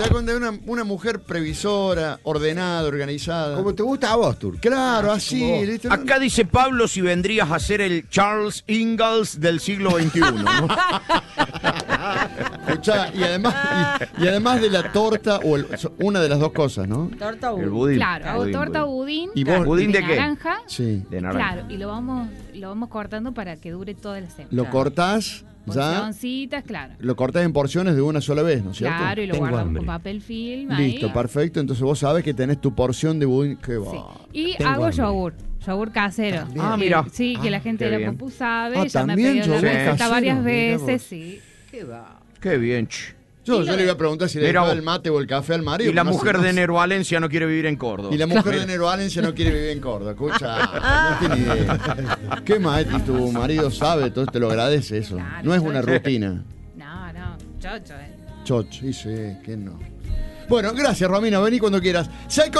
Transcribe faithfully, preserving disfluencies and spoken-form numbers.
La conde, una, una mujer previsora, ordenada, organizada. Como te gusta a vos, Turco. Claro, así. Como- ¿viste? Acá dice Pablo si vendrías a ser el Charles Ingalls del siglo veintiuno, ¿no? Escuchá, y además, y, y además de la torta, o el- una de las dos cosas, ¿no? Torta El u. budín. Claro, hago Budín, torta budín. budín. ¿Y vos? ¿Budín de qué? naranja. Sí. De naranja. Claro, y lo vamos, lo vamos cortando para que dure toda la semana. Lo Claro. cortás, ya. Porcioncitas, claro. Lo cortás en porciones de una sola vez, ¿no es cierto? Claro, y lo Tengo guardamos hambre. con papel film. Listo, ahí. perfecto. Entonces vos sabés que tenés tu porción de budín. Qué va. Sí. Y Tengo hago hambre. yogur. Yogur casero. También. Ah, Eh, mira. Sí, que la Ah, gente qué de la bien. Compu sabe. Ah, ya me ha también pedido la yogur receta casero, varias mira veces, vos. sí. ¿Qué va? Qué bien, ch. Yo, Y yo lo le iba a de- preguntar si le Mira dejaba vos. el mate o el café al marido. Y la pero no mujer sé, no de sé. Nero Valencia no quiere vivir en Córdoba. Y la mujer de Nero Valencia no quiere vivir en Córdoba. Escucha, no tiene idea. Qué maestro, tu marido sabe, entonces te lo agradece eso. Claro, No es yo- una rutina. No, no, chocho, eh. Choch, y sí, que no. Bueno, gracias, Romina. Vení cuando quieras.